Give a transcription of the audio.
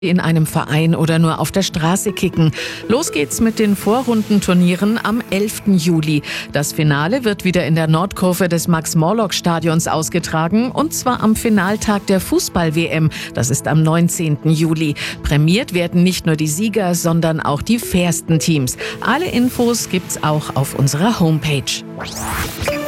in einem Verein oder nur auf der Straße kicken. Los geht's mit den Vorrundenturnieren am 11. Juli. Das Finale wird wieder in der Nordkurve des Max-Morlock-Stadions ausgetragen, und zwar am Finaltag der Fußball-WM. Das ist am 19. Juli. Prämiert werden nicht nur die Sieger, sondern auch die fairsten Teams. Alle Infos gibt's auch auf unserer Homepage.